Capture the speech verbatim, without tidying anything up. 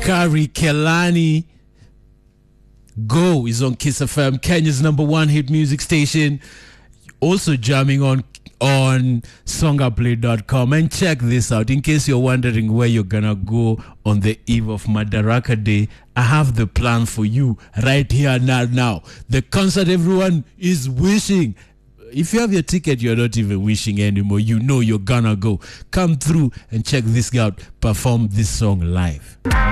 Kari Kelani. Go is on Kiss F M, Kenya's number one hit music station. Also jamming on on songaplay dot com. And check this out, in case you're wondering where you're gonna go on the eve of Madaraka Day, I have the plan for you right here now. Now, the concert everyone is wishing. If you have your ticket, you're not even wishing anymore. You know you're gonna go. Come through and check this out. Perform this song live.